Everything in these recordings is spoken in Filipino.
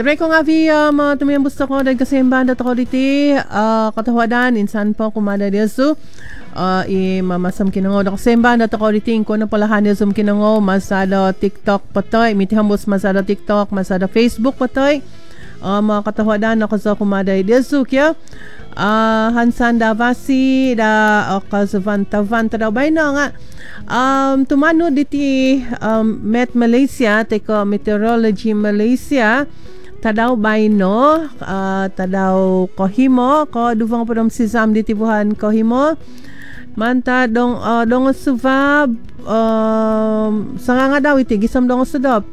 Tabay ko nga tumayang gusto ko dahil kasi yung banda ko dito katawadan insan po kumada diyaso mamasam kinango da kasi yung banda ko dito ko na palahan diyaso kinango masada TikTok patoy mitihambos masada TikTok masada Facebook patoy mga katawadan ako sa kumada diyaso kya Hansan Davasi da Kazavan daw bay na nga tumano diti Met Malaysia teko Meteorology Malaysia tadaw bay no tadaw kohimo ko duvang padom sisam diti buhan kohimo manta dong suvab sanga nga daw iti gisam dong sudop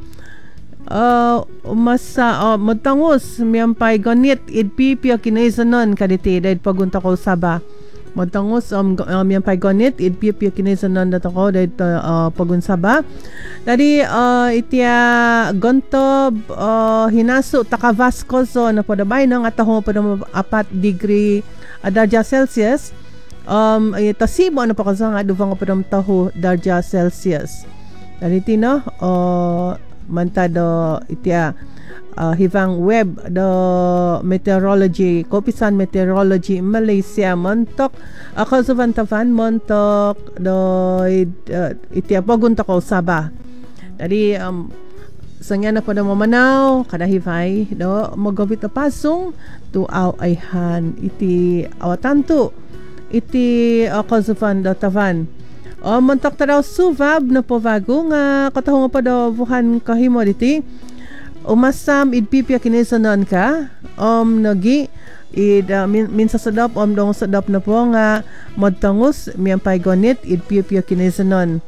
masa motangus miyampay ganit idpipya kinaisanon kaditi dahil pagunta ko saba motangus miyampay ganit idpipya kinaisanon dato ko dahil pagunsaba tadi itya gontob hinaso takavasko so na podabay nang ataho podam 4 degree darja Celsius tasibo na pa kasi nga duvang podam taho darja Celsius tadi tino manta do itya hivang web do meteorology Kopisan Meteorology Malaysia montok ako sa Vantavan montok do itya pagunta ko Sabah tadi sangya na po na mamanaw kada hivay do magabit na pasong tuaw ayhan iti awatanto iti ako sa Vantavan montak taraw suvab na povago nga katahong pa daw buhan kahimo diti umasam idpipya kinisanon ka nagi minsa sadap dong sadap na po nga modtangus miyampay gonit idpipya kinisanon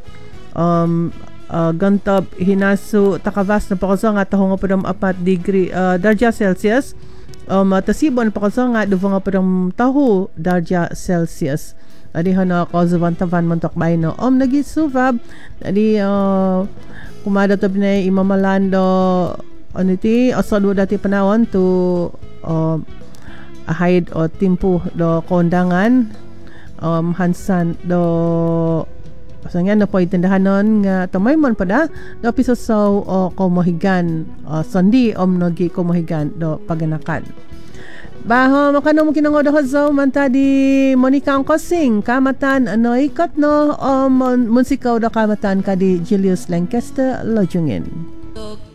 gantab hinaso takavas na pakaso nga tahong pa daw 4 degree darja Celsius matasibon pakaso nga duvang pa daw taho darja Celsius adihan na ako sa Vantavan montok bay no nagi suvab adi kumada to binay imamalando aniti asalo dati panawon to ahide o timpo do kondangan hansan do pasangyan na po itindahanon nga tamay man pada do piso sa komohigan sandi nagi komohigan do paganakan baho makano mo kinango daw so manta di Monica ang kosing kamatan ano ikat no munsikaw da kamatan kadi Julius Lancaster lojungin